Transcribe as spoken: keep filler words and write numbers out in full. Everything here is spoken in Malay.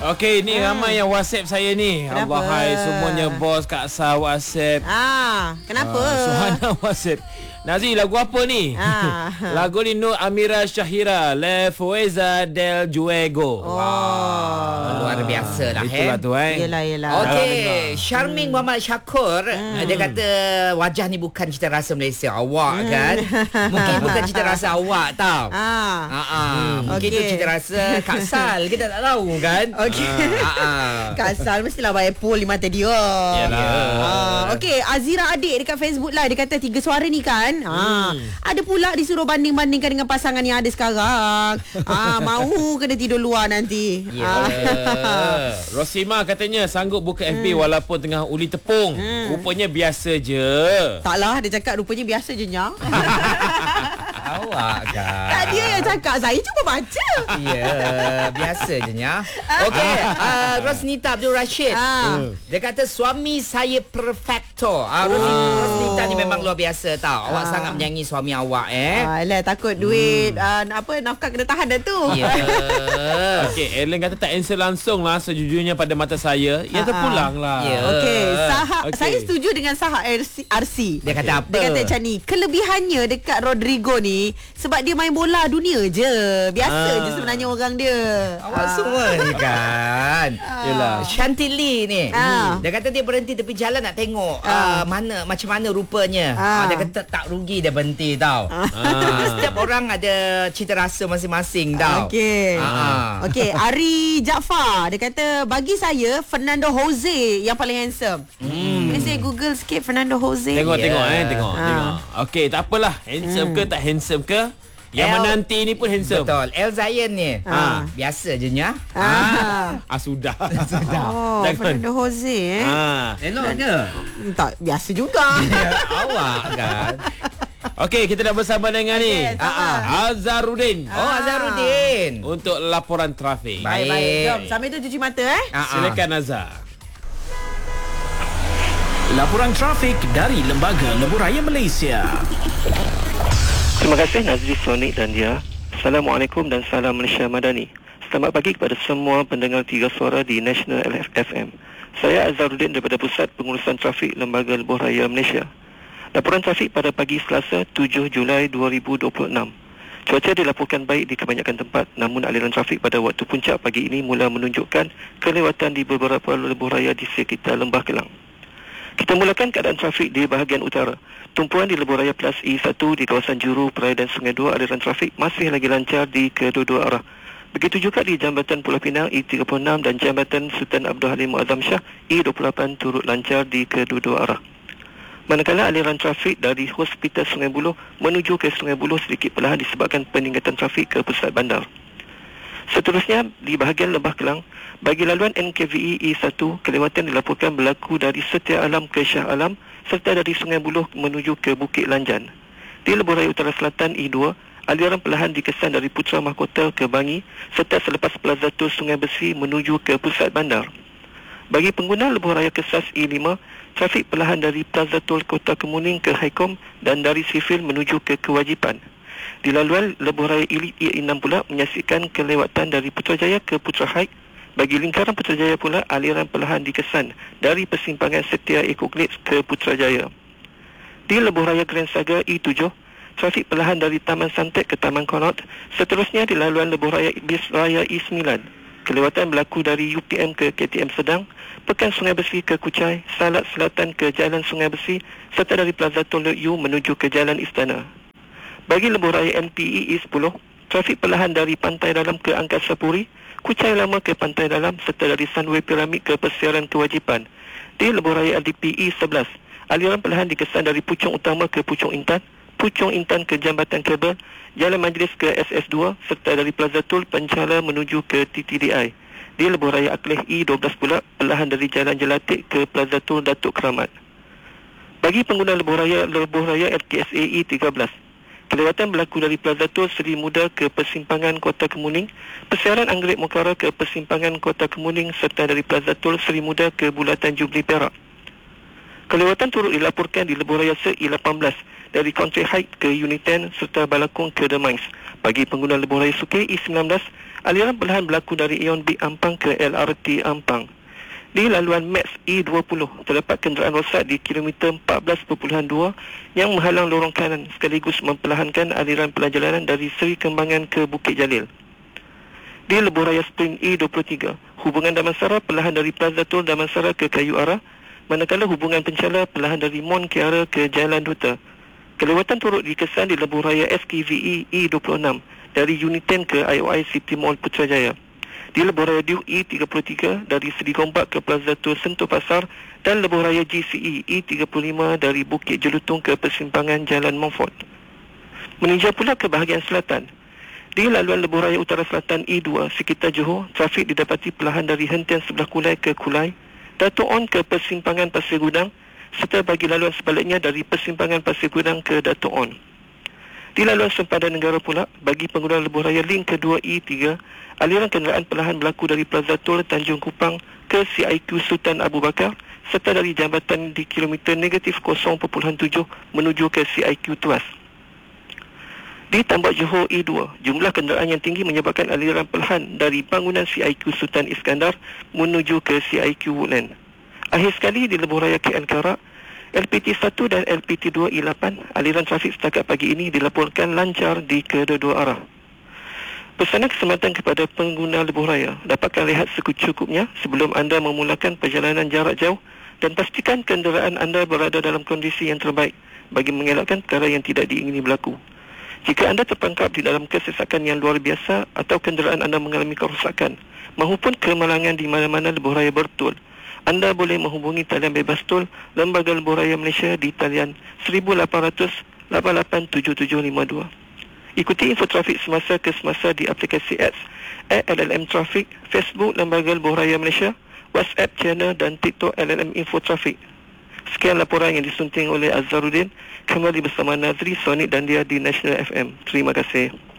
Okey, ni ha. ramai yang WhatsApp saya ni. Kenapa? Allah hai, semuanya bos Kak Sa WhatsApp. Ah, kenapa? Uh, Suhana WhatsApp. Nazi, lagu apa ni? Ah. Lagu ni Nur Amira Syahira, Le Fueza del Juego. Oh. Wow. Luar biasa lah. Itulah eh. tu eh. Yelah, yelah. Okey, Syarming hmm. Muhammad Syakur hmm. dia kata wajah ni bukan cita rasa Malaysia awak hmm. kan. Mungkin bukan cita rasa awak tau. Ah. Ah. ah. Hmm. Mungkin okay. tu cita rasa Kak Sal, kita tak tahu kan. Okey. Ah. ah. Kak Sal mestilah bayar pool di mata dia. Yalah. Ah. Okey, Azira adik dekat Facebook lah, dia kata tiga suara ni kan. Ha, hmm. ada pula disuruh banding-bandingkan dengan pasangan yang ada sekarang. Ah, mahu kena tidur luar nanti. Yeah. Ah. Rosima katanya sanggup buka F B hmm. walaupun tengah uli tepung. Hmm. Rupanya biasa je. Taklah, dia cakap rupanya biasa je nya. Awak kan. Tak, dia yang cakap, saya cuba baca. Ya, yeah, biasa je nya. Okey, uh, Rosnita Abdul Rashid. Ah. Uh. Dia kata suami saya perfecto. Ah, uh, oh. Rosnita ni memang luar biasa tau. Awak ah. sangat menyayangi suami awak eh. Alah, takut duit hmm. uh, apa nafkah kena tahan dah tu. Ya. Yeah. Okey, Ellen kata tak answer langsung lah sejujurnya pada mata saya. Ya, terpulang lah. Yeah. Okey, Sahak okay. saya setuju dengan Sahak R C. Dia kata apa? Dia kata macam ni, kelebihannya dekat Rodrigo ni sebab dia main bola dunia je. Biasa ah. je sebenarnya orang dia. Awak ah. semua ni kan. Yalah. Chantilly ni. Ah. Dia kata dia berhenti tepi jalan nak tengok ah. uh, mana macam mana rupanya. Ah. Ah, dia kata tak rugi dia berhenti tau. Ah. Setiap orang ada cita rasa masing-masing tau. Okey. Ah. Okey, Ari Jaafar dia kata bagi saya Fernando Jose yang paling handsome. Hmm. Boleh saya Google sikit Fernando Jose. Tengok yeah. tengok eh tengok ah. tengok. Okey, tak apalah. Handsome hmm. ke tak handsome ke? Yang El, menanti ni pun handsome. Betul. El Zayn ni. Ha. Biasa je nya. Ah. ah sudah. sudah. Oh, Fernando Jose eh. Ha. Elok ke? Tak, biasa juga. Awak kan. Okey, kita dah bersama dengan okay, ni. Ah, Azharuddin. Oh, Azharuddin. Untuk laporan trafik. Baik, baik. Jom, sambil tu cuci mata eh. Ah, silakan Azhar. Laporan trafik dari Lembaga Lebuhraya Malaysia. Terima kasih Nazri, Sonik dan dia. Assalamualaikum dan salam Malaysia Madani. Selamat pagi kepada semua pendengar Tiga Suara di National L F M. Saya Azharuddin daripada Pusat Pengurusan Trafik Lembaga Lebuhraya Malaysia. Laporan trafik pada pagi Selasa tujuh Julai dua ribu dua puluh enam. Cuaca dilaporkan baik di kebanyakan tempat, namun aliran trafik pada waktu puncak pagi ini mula menunjukkan kelewatan di beberapa lebuhraya di sekitar Lembah Kelang. Kita mulakan keadaan trafik di bahagian utara. Tumpuan di lebuhraya Plus E satu di kawasan Juru, Perai dan Sungai Dua, aliran trafik masih lagi lancar di kedua-dua arah. Begitu juga di Jambatan Pulau Pinang E tiga puluh enam dan Jambatan Sultan Abdul Halim Muazzam Shah E dua puluh lapan turut lancar di kedua-dua arah. Manakala aliran trafik dari Hospital Sungai Buloh menuju ke Sungai Buloh sedikit perlahan disebabkan peningkatan trafik ke pusat bandar. Seterusnya, di bahagian Lembah Kelang, bagi laluan N K V E E satu, kelewatan dilaporkan berlaku dari Setia Alam ke Shah Alam serta dari Sungai Buloh menuju ke Bukit Lanjan. Di Lebuhraya Utara Selatan E dua, aliran perlahan dikesan dari Putra Mahkota ke Bangi serta selepas Plaza Tol Sungai Besi menuju ke pusat bandar. Bagi pengguna Lebuhraya Kesas E lima, trafik perlahan dari Plaza Tol Kota Kemuning ke Haikom dan dari Sifil menuju ke Kewajipan. Di laluan Lebuhraya E enam pula menyaksikan kelewatan dari Putrajaya ke Putra Haik. Bagi lingkaran Putrajaya pula, aliran perlahan dikesan dari persimpangan Setia Ekoklits ke Putrajaya. Di Lebuhraya Grand Saga E tujuh, trafik perlahan dari Taman Santek ke Taman Connaught. Seterusnya di laluan Lebuhraya Bis Raya E sembilan. Kelewatan berlaku dari U P M ke K T M Sedang, Pekan Sungai Besi ke Kuchai, Salat Selatan ke Jalan Sungai Besi, serta dari Plaza Tol Lok U menuju ke Jalan Istana. Bagi Lebuhraya N P E E sepuluh, trafik perlahan dari Pantai Dalam ke Angkasa Puri, Kuchai Lama ke Pantai Dalam, serta dari Sunway Piramid ke Persiaran Kewajipan. Di Lebuhraya L D P E sebelas, aliran perlahan dikesan dari Puchong Utama ke Puchong Intan, Puchong Intan ke Jambatan Kabel, Jalan Majlis ke S S dua serta dari Plaza Tol Panchala menuju ke T T D I. Di Lebuhraya Akleh E dua belas pula, perlahan dari Jalan Jelatik ke Plaza Tol Datuk Keramat. Bagi pengguna Lebuhraya Lebuhraya L T S A E tiga belas, kelewatan berlaku dari Plaza Tol Seri Muda ke Persimpangan Kota Kemuning, Persiaran Anggrek Mokara ke Persimpangan Kota Kemuning serta dari Plaza Tol Seri Muda ke Bulatan Jubli Perak. Kelewatan turut dilaporkan di Lebuhraya Se E lapan belas dari Country Heights ke Uniten serta Balakong ke The Mines. Bagi pengguna Lebuhraya Sukeh E sembilan belas, aliran perlahan berlaku dari Ion B Ampang ke L R T Ampang. Di laluan Max E dua puluh, terdapat kenderaan rosak di kilometer empat belas perpuluhan dua yang menghalang lorong kanan sekaligus memperlahankan aliran perjalanan dari Seri Kembangan ke Bukit Jalil. Di lebuh raya Spring E dua puluh tiga, hubungan Damansara perlahan dari Plaza Tol Damansara ke Kayu Ara, manakala hubungan Penchala perlahan dari Mont Kiara ke Jalan Duta. Kelewatan turut dikesan di lebuh raya S K V E E dua puluh enam dari Uniten ke I O I City Mall Putrajaya. Di lebuh raya Duke E tiga puluh tiga dari Seri Gombak ke Plaza Tol Sentul Pasar dan lebuh raya G C E E tiga puluh lima dari Bukit Jelutong ke persimpangan Jalan Montfort. Meninjau pula ke bahagian selatan. Di laluan lebuh raya utara selatan E dua sekitar Johor, trafik didapati perlahan dari hentian sebelah Kulai ke Kulai, Dato' On ke persimpangan Pasir Gudang serta bagi laluan sebaliknya dari persimpangan Pasir Gudang ke Dato' On. Di laluan sempadan negara pula, bagi pengguna lebuh raya link kedua E tiga, aliran kenderaan perlahan berlaku dari Plaza Tol Tanjung Kupang ke C I Q Sultan Abu Bakar serta dari jambatan di kilometer negatif kosong perpuluhan tujuh menuju ke C I Q Tuas. Di Tambak Johor E dua, jumlah kenderaan yang tinggi menyebabkan aliran perlahan dari bangunan C I Q Sultan Iskandar menuju ke C I Q Woodland. Akhir sekali di lebuh raya K L Karak, L P T satu dan L P T dua E lapan, aliran trafik setakat pagi ini dilaporkan lancar di kedua-dua arah. Pesanan kesempatan kepada pengguna lebuh raya, dapatkan rehat secukupnya sebelum anda memulakan perjalanan jarak jauh dan pastikan kenderaan anda berada dalam kondisi yang terbaik bagi mengelakkan perkara yang tidak diingini berlaku. Jika anda terperangkap di dalam kesesakan yang luar biasa atau kenderaan anda mengalami kerosakan maupun kemalangan di mana-mana lebuh raya bertol, anda boleh menghubungi talian bebas tol Lembaga Lebuh Raya Malaysia di talian seribu lapan ratus lapan lapan tujuh tujuh lima dua. Ikuti info trafik semasa ke semasa di aplikasi X, L L M Trafik, Facebook Lembaga Lebuh Raya Malaysia, WhatsApp channel dan TikTok L L M Info Trafik. Sekian laporan yang disunting oleh Azharuddin. Kembali bersama Nazri, Sonic dan dia di National F M. Terima kasih.